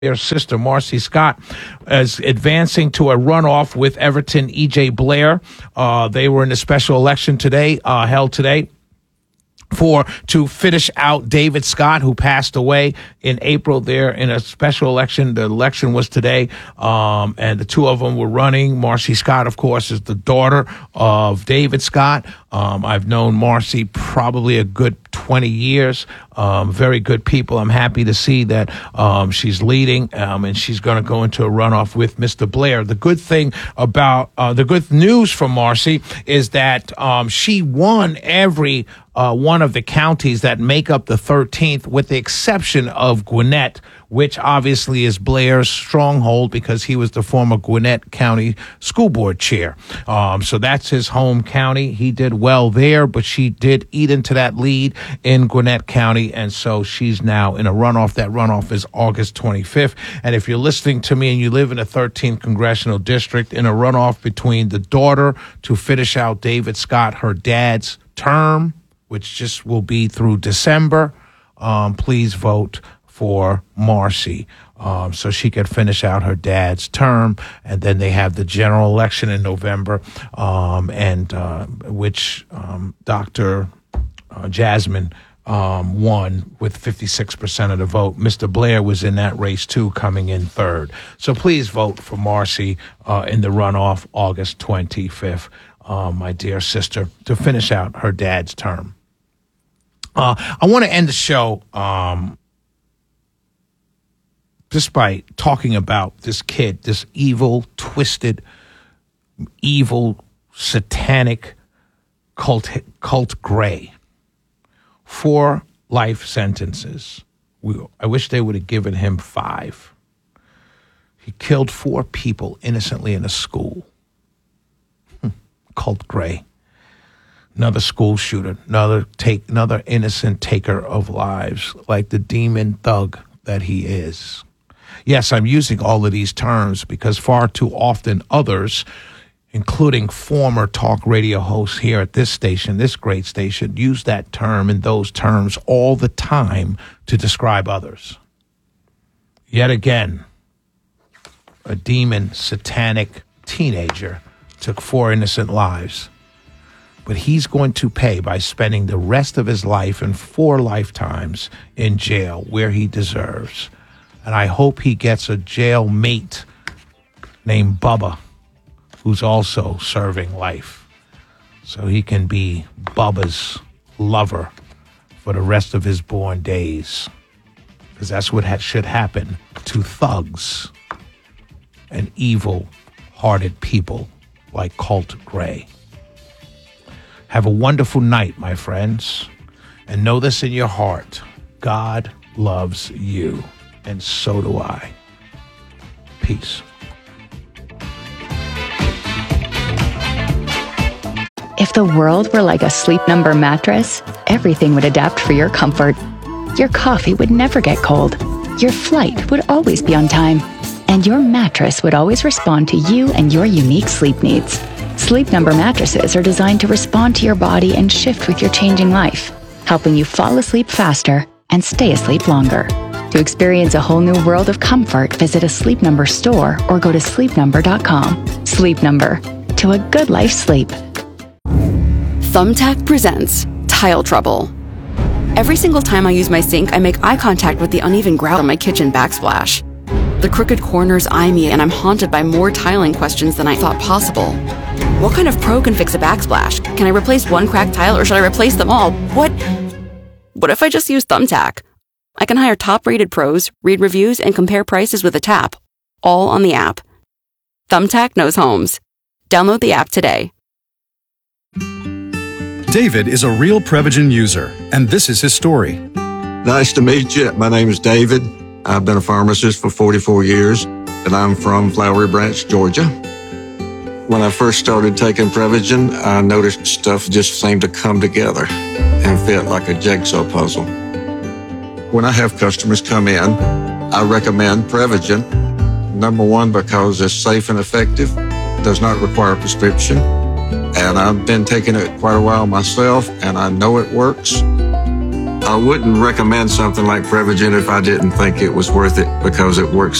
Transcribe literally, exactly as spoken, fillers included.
Their sister, Marcy Scott, is advancing to a runoff with Everton E J Blair. Uh, they were in a special election today, uh, held today. For to finish out David Scott, who passed away in April there in a special election. The election was today, um, and the two of them were running. Marcy Scott, of course, is the daughter of David Scott. Um, I've known Marcy probably a good twenty years. Um, very good people. I'm happy to see that um, she's leading, um, and she's going to go into a runoff with Mister Blair. The good thing about uh, the good news for Marcy is that um, she won every uh, one of the counties that make up the thirteenth, with the exception of Gwinnett, which obviously is Blair's stronghold because he was the former Gwinnett County School Board chair. Um, so that's his home county. He did well there, but she did eat into that lead in Gwinnett County, and so she's now in a runoff. That runoff is August twenty-fifth. And if you're listening to me and you live in the thirteenth Congressional District, in a runoff between the daughter to finish out David Scott, her dad's term, which just will be through December, um, please vote for Marcy, um, so she could finish out her dad's term, and then they have the general election in November, um, and uh, which um, Doctor Uh, Jasmine um, won with fifty-six percent of the vote. Mister Blair was in that race too, coming in third. So please vote for Marcy uh, in the runoff August twenty-fifth, uh, my dear sister, to finish out her dad's term. Uh, I want to end the show um, just by talking about this kid, this evil, twisted, evil, satanic cult, cult Gray. Four life sentences. We, I wish they would have given him five. He killed four people innocently in a school. Cult Gray. Another school shooter, another take, another innocent taker of lives, like the demon thug that he is. Yes, I'm using all of these terms because far too often others, including former talk radio hosts here at this station, this great station, use that term and those terms all the time to describe others. Yet again, a demon, satanic teenager took four innocent lives. But he's going to pay by spending the rest of his life and four lifetimes in jail where he deserves. And I hope he gets a jail mate named Bubba, who's also serving life, so he can be Bubba's lover for the rest of his born days. Because that's what ha- should happen to thugs and evil-hearted people like Cult Gray. Have a wonderful night, my friends, and know this in your heart. God loves you, and so do I. Peace. If the world were like a Sleep Number mattress, everything would adapt for your comfort. Your coffee would never get cold. Your flight would always be on time. And your mattress would always respond to you and your unique sleep needs. Sleep Number mattresses are designed to respond to your body and shift with your changing life, helping you fall asleep faster and stay asleep longer. To experience a whole new world of comfort, visit a Sleep Number store or go to sleep number dot com. Sleep Number. To a good life sleep. Thumbtack presents Tile Trouble. Every single time I use my sink, I make eye contact with the uneven grout on my kitchen backsplash. The crooked corners eye me, and I'm haunted by more tiling questions than I thought possible. What kind of pro can fix a backsplash? Can I replace one cracked tile, or should I replace them all? What? What if I just use Thumbtack? I can hire top-rated pros, read reviews, and compare prices with a tap, all on the app. Thumbtack knows homes. Download the app today. David is a real Prevagen user, and this is his story. Nice to meet you. My name is David. I've been a pharmacist for forty-four years, and I'm from Flowery Branch, Georgia. When I first started taking Prevagen, I noticed stuff just seemed to come together and fit like a jigsaw puzzle. When I have customers come in, I recommend Prevagen. Number one, because it's safe and effective, does not require a prescription, and I've been taking it quite a while myself, and I know it works. I wouldn't recommend something like Prevagen if I didn't think it was worth it because it works